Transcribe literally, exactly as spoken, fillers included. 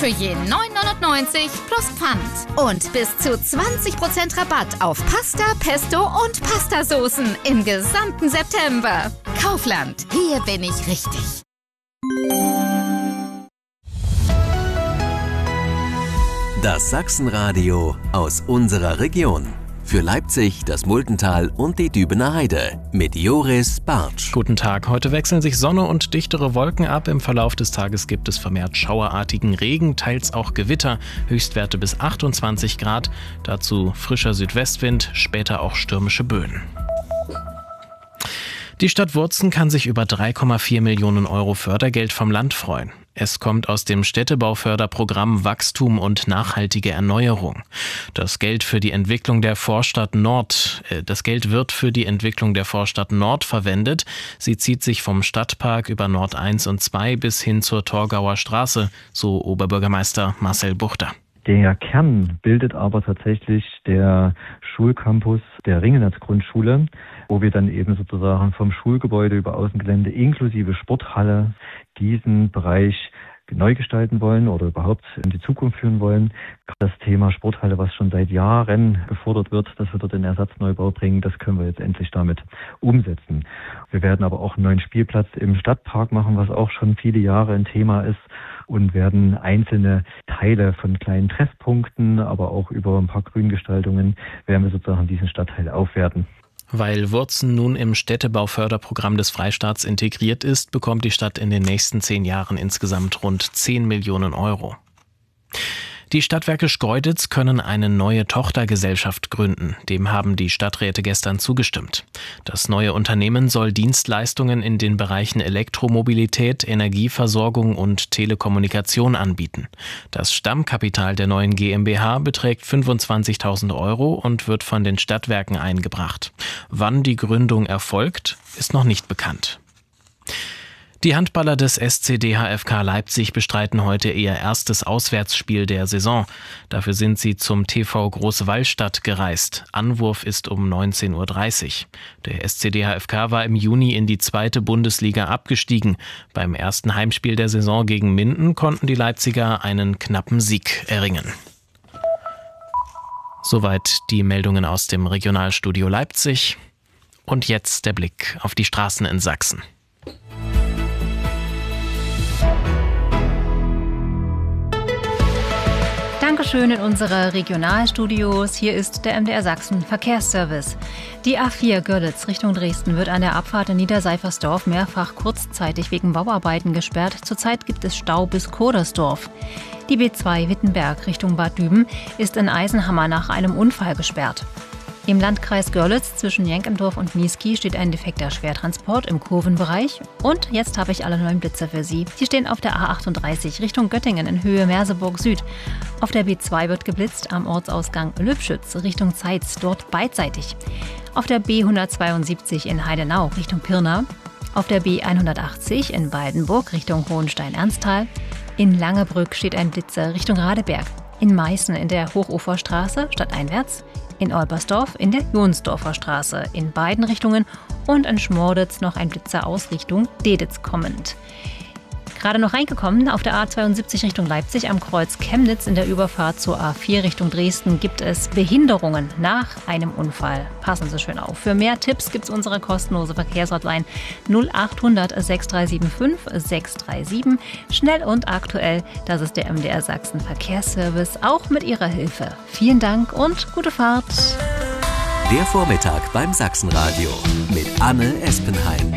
für jeden neun neunundneunzig plus Pfand. Und bis zu zwanzig Prozent Rabatt auf Pasta, Pesto und Pastasoßen im gesamten September. Kaufland, hier bin ich richtig. Das Sachsenradio aus unserer Region. Für Leipzig, das Multental und die Dübener Heide mit Joris Bartsch. Guten Tag. Heute wechseln sich Sonne und dichtere Wolken ab. Im Verlauf des Tages gibt es vermehrt schauerartigen Regen, teils auch Gewitter. Höchstwerte bis achtundzwanzig Grad. Dazu frischer Südwestwind, später auch stürmische Böen. Die Stadt Wurzen kann sich über drei Komma vier Millionen Euro Fördergeld vom Land freuen. Es kommt aus dem Städtebauförderprogramm Wachstum und nachhaltige Erneuerung. Das Geld für die Entwicklung der Vorstadt Nord, äh, das Geld wird für die Entwicklung der Vorstadt Nord verwendet. Sie zieht sich vom Stadtpark über Nord eins und zwei bis hin zur Torgauer Straße, so Oberbürgermeister Marcel Buchter. Der Kern bildet aber tatsächlich der Schulcampus der Ringelnatz-Grundschule, wo wir dann eben sozusagen vom Schulgebäude über Außengelände inklusive Sporthalle diesen Bereich neu gestalten wollen oder überhaupt in die Zukunft führen wollen. Das Thema Sporthalle, was schon seit Jahren gefordert wird, dass wir dort den Ersatzneubau bringen, das können wir jetzt endlich damit umsetzen. Wir werden aber auch einen neuen Spielplatz im Stadtpark machen, was auch schon viele Jahre ein Thema ist, und werden einzelne Teile von kleinen Treffpunkten, aber auch über ein paar Grüngestaltungen, werden wir sozusagen diesen Stadtteil aufwerten. Weil Wurzen nun im Städtebauförderprogramm des Freistaats integriert ist, bekommt die Stadt in den nächsten zehn Jahren insgesamt rund zehn Millionen Euro. Die Stadtwerke Schkeuditz können eine neue Tochtergesellschaft gründen. Dem haben die Stadträte gestern zugestimmt. Das neue Unternehmen soll Dienstleistungen in den Bereichen Elektromobilität, Energieversorgung und Telekommunikation anbieten. Das Stammkapital der neuen GmbH beträgt fünfundzwanzigtausend Euro und wird von den Stadtwerken eingebracht. Wann die Gründung erfolgt, ist noch nicht bekannt. Die Handballer des S C D H F K Leipzig bestreiten heute ihr erstes Auswärtsspiel der Saison. Dafür sind sie zum T V Große Wallstadt gereist. Anwurf ist um neunzehn Uhr dreißig. Der S C D H F K war im Juni in die zweite Bundesliga abgestiegen. Beim ersten Heimspiel der Saison gegen Minden konnten die Leipziger einen knappen Sieg erringen. Soweit die Meldungen aus dem Regionalstudio Leipzig. Und jetzt der Blick auf die Straßen in Sachsen. Dankeschön in unsere Regionalstudios. Hier ist der M D R Sachsen Verkehrsservice. Die A vier Görlitz Richtung Dresden wird an der Abfahrt in Niederseifersdorf mehrfach kurzzeitig wegen Bauarbeiten gesperrt. Zurzeit gibt es Stau bis Kodersdorf. Die B zwei Wittenberg Richtung Bad Düben ist in Eisenhammer nach einem Unfall gesperrt. Im Landkreis Görlitz zwischen Jenkendorf und Niesky steht ein defekter Schwertransport im Kurvenbereich. Und jetzt habe ich alle neuen Blitzer für Sie. Sie stehen auf der A achtunddreißig Richtung Göttingen in Höhe Merseburg Süd. Auf der B zwei wird geblitzt am Ortsausgang Lübschütz Richtung Zeitz, dort beidseitig. Auf der B hundertzweiundsiebzig in Heidenau Richtung Pirna. Auf der B hundertachtzig in Waldenburg Richtung Hohenstein-Ernsthal. In Langebrück steht ein Blitzer Richtung Radeberg. In Meißen in der Hochuferstraße stadteinwärts. In Olbersdorf in der Jonsdorfer Straße in beiden Richtungen und in Schmorditz noch ein Blitzer aus Richtung Deditz kommend. Gerade noch reingekommen, auf der A zweiundsiebzig Richtung Leipzig am Kreuz Chemnitz in der Überfahrt zur A vier Richtung Dresden gibt es Behinderungen nach einem Unfall. Passen Sie schön auf. Für mehr Tipps gibt es unsere kostenlose Verkehrshotline null achthundert sechs drei sieben fünf sechs drei sieben. Schnell und aktuell, das ist der M D R Sachsen Verkehrsservice, auch mit Ihrer Hilfe. Vielen Dank und gute Fahrt. Der Vormittag beim Sachsenradio mit Anne Espenheim.